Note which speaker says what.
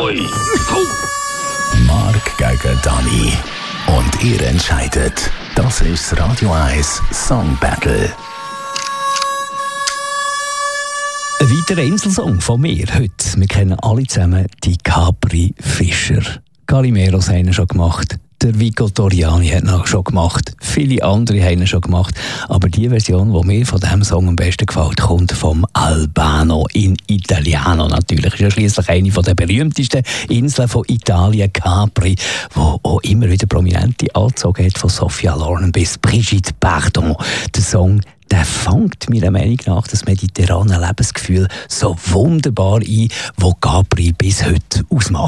Speaker 1: Ahoi!
Speaker 2: Mark gegen Dani. Und ihr entscheidet. Das ist das Radio 1 Song Battle.
Speaker 3: Ein weiterer Inselsong von mir heute. Wir kennen alle zusammen die Capri Fischer. Calimeros haben ihn schon gemacht. Der Vico Toriani hat ihn schon gemacht. Viele andere haben ihn schon gemacht. Aber die Version, die mir von diesem Song am besten gefällt, kommt vom Albano in Italiano natürlich. Ist ja schliesslich eine der berühmtesten Inseln von Italien, Capri, wo auch immer wieder Prominente angezogen hat, von Sophia Loren bis Brigitte Bardot. Der Song, der fängt meiner Meinung nach das mediterrane Lebensgefühl so wunderbar ein, das Capri bis heute ausmacht.